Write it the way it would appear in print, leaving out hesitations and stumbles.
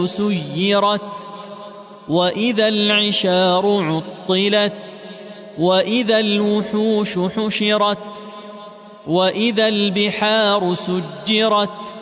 سيرت وإذا العشار عطلت وإذا الوحوش حشرت وإذا البحار سجرت